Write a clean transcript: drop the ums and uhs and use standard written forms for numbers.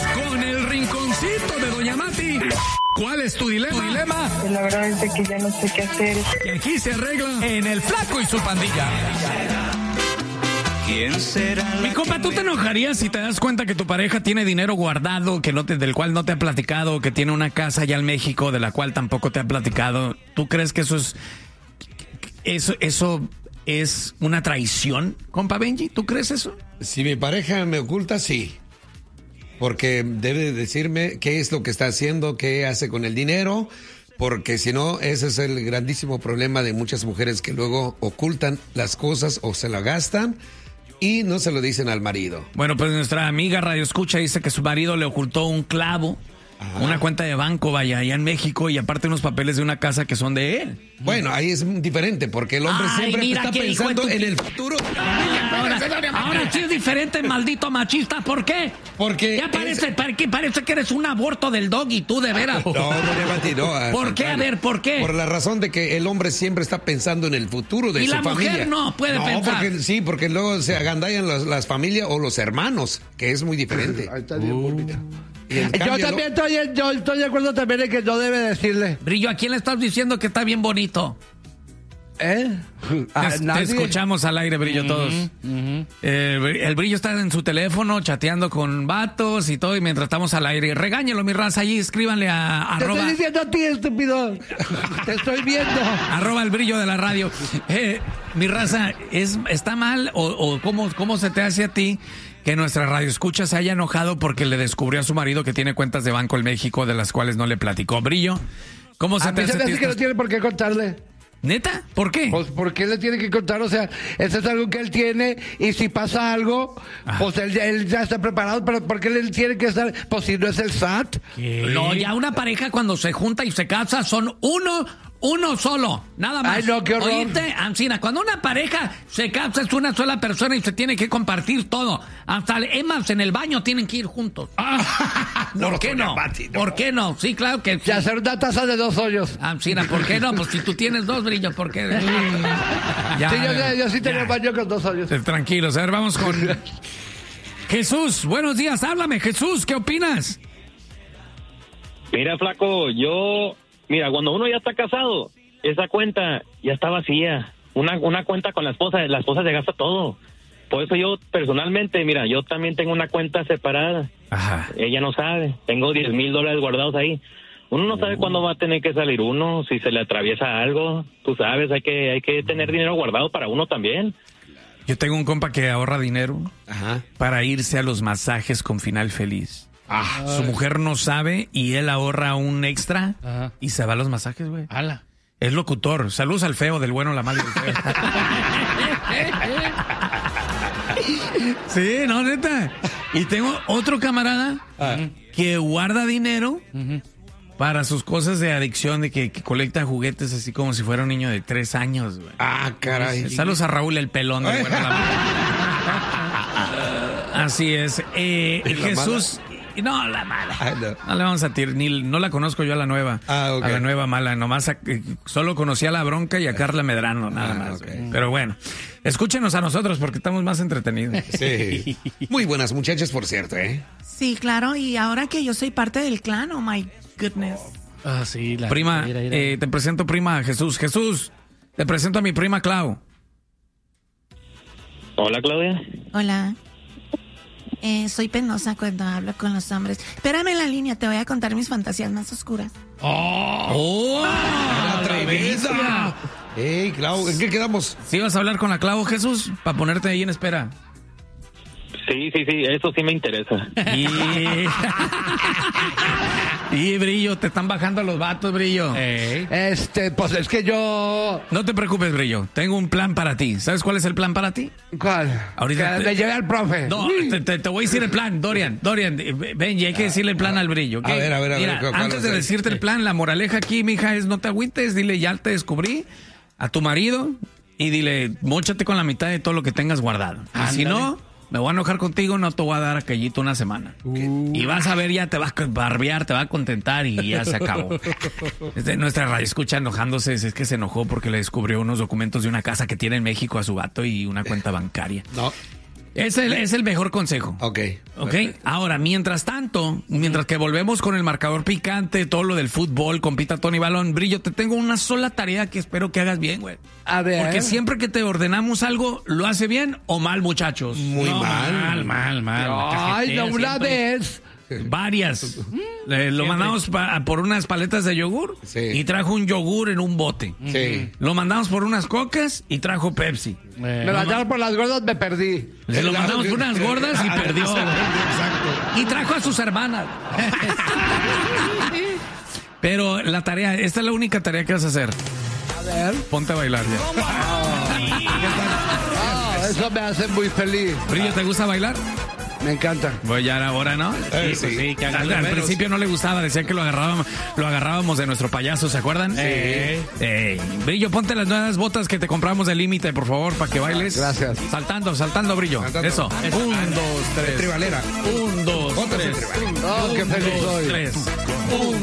con el rinconcito de Doña Mati. ¿Cuál es tu dilema? Pues la verdad es de que ya no sé qué hacer. Que aquí se arregla en El Flaco y su pandilla. ¿Quién será? Mi compa, ¿tú te enojarías si te das cuenta que tu pareja tiene dinero guardado, del cual no te ha platicado, que tiene una casa allá en México de la cual tampoco te ha platicado? ¿Tú crees que eso es una traición, compa Benji? ¿Tú crees eso? Si mi pareja me oculta, sí. Porque debe decirme qué es lo que está haciendo, qué hace con el dinero, porque si no, ese es el grandísimo problema de muchas mujeres que luego ocultan las cosas o se la gastan y no se lo dicen al marido. Bueno, pues nuestra amiga Radio Escucha dice que su marido le ocultó un clavo, una cuenta de banco, allá en México, y aparte unos papeles de una casa que son de él. Bueno, ahí es diferente, porque el hombre siempre está pensando en el futuro. Ahora sí es diferente, maldito machista. ¿Por qué? Porque ya parece que eres un aborto del Doggy, tú, de veras. No. ¿Por qué? A ver, ¿por qué? Por la razón de que el hombre siempre está pensando en el futuro de su familia. Y la mujer no puede pensar. Porque luego se agandallan las familias o los hermanos, que es muy diferente. Ahí está bien bonita. Yo estoy de acuerdo también en que no debe decirle. Brillo, ¿a quién le estás diciendo que está bien bonito? Te escuchamos al aire, Brillo, todos. El Brillo está en su teléfono chateando con vatos y todo, y mientras estamos al aire, regáñelo, mi raza, ahí escríbanle a Te estoy diciendo a ti, estúpido. Te estoy viendo. @ el Brillo de la radio. Mi raza, ¿está mal o cómo se te hace a ti que nuestra radio escucha se haya enojado porque le descubrió a su marido que tiene cuentas de banco en México de las cuales no le platicó? Brillo, ¿cómo se te hace a ti? Que no tiene por qué contarle. ¿Neta? ¿Por qué? Pues, ¿por qué le tiene que contar? O sea, eso es algo que él tiene, y si pasa algo, pues él ya está preparado, pero ¿por qué él tiene que estar? Pues si no es el SAT. ¿Qué? No, ya una pareja cuando se junta y se casa son uno solo, nada más. Ay, no, qué horror. ¿Oíste, Ancina? Cuando una pareja se casa es una sola persona y se tiene que compartir todo. Hasta en el baño tienen que ir juntos. ¿Por qué no? ¿Por qué no? Sí, claro que sí. Y hacer una taza de 2 hoyos. Ancina, ¿por qué no? Pues si tú tienes 2, Brillo, ¿por qué? Yo sí tengo el baño con 2 hoyos. Tranquilos, a ver, vamos con Jesús. Buenos días, háblame, Jesús, ¿qué opinas? Mira, flaco, mira, cuando uno ya está casado, esa cuenta ya está vacía. Una cuenta con la esposa se gasta todo. Por eso yo personalmente, mira, yo también tengo una cuenta separada. Ajá. Ella no sabe, tengo $10,000 guardados ahí. Uno no sabe cuándo va a tener que salir uno, si se le atraviesa algo. Tú sabes, hay que tener dinero guardado para uno también. Yo tengo un compa que ahorra dinero para irse a los masajes con final feliz. Su mujer no sabe y él ahorra un extra y se va a los masajes, güey. ¡Hala! Es locutor. Saludos al feo, del bueno, la mala y el feo. Sí, no, neta. Y tengo otro camarada que guarda dinero para sus cosas de adicción, de que colecta juguetes así como si fuera un niño de 3 años, güey. Caray. Saludos a Raúl el pelón, del bueno, la mala. Así es. Jesús... No, la mala. No le vamos a tirar, no la conozco yo a la nueva. Okay. A la nueva mala. Nomás solo conocí a la Bronca y a Carla Medrano, nada más. Okay. Pero bueno, escúchenos a nosotros porque estamos más entretenidos. Sí. Muy buenas muchachas, por cierto, ¿eh? Sí, claro. Y ahora que yo soy parte del clan, oh my goodness. Sí, prima, te presento prima Jesús. Jesús, te presento a mi prima Clau. Hola, Claudia. Hola. Soy penosa cuando hablo con los hombres. Espérame en la línea, te voy a contar mis fantasías más oscuras. ¡Atrevida! ¡Ey, Clau! ¿En qué quedamos? ¿Sí vas a hablar con la Clau, Jesús? Para ponerte ahí en espera. Sí, eso sí me interesa. Y Brillo, te están bajando los vatos, Brillo. Pues es que yo... No te preocupes, Brillo. Tengo un plan para ti. ¿Sabes cuál es el plan para ti? ¿Cuál? Ahorita que le lleve al profe. No, te voy a decir el plan, Dorian, ven, y hay que decirle el plan al Brillo, ¿okay? A ver. Mira, antes de decirte el plan, la moraleja aquí, mija, es no te agüites, dile, ya te descubrí a tu marido y dile, móchate con la mitad de todo lo que tengas guardado. Y si no, me voy a enojar contigo, no te voy a dar aquellito una semana. Y vas a ver, ya te vas a barbear, te va a contentar y ya se acabó. Nuestra radio escucha enojándose, es que se enojó porque le descubrió unos documentos de una casa que tiene en México a su vato y una cuenta bancaria. No. Es el mejor consejo. Ok. Ahora, mientras tanto, mientras que volvemos con el marcador picante, todo lo del fútbol, compita Tony Balón, Brillo, te tengo una sola tarea que espero que hagas bien, güey. A ver. Porque siempre que te ordenamos algo, ¿lo hace bien o mal, muchachos? Muy mal. Mal. Ay, no, una vez. Varias. Lo mandamos por unas paletas de yogur y trajo un yogur en un bote. Sí. Lo mandamos por unas cocas y trajo Pepsi. Me mandaron por las gordas, me perdí. Lo mandamos por unas gordas y perdió. Exacto. Y trajo a sus hermanas. Pero la tarea, esta es la única tarea que vas a hacer. A ver. Ponte a bailar ya. Eso me hace muy feliz. Brillo, ¿te gusta bailar? Me encanta. Pues ya era hora, ¿no? Sí. Que al principio no le gustaba, decía que lo agarrábamos de nuestro payaso, ¿se acuerdan? Brillo, ponte las nuevas botas que te compramos de Límite, por favor, para que bailes. Gracias. Saltando, Brillo. Eso. 1, 2, 3. Tribalera. 1, 2, 3. Oh, qué feliz soy. 3.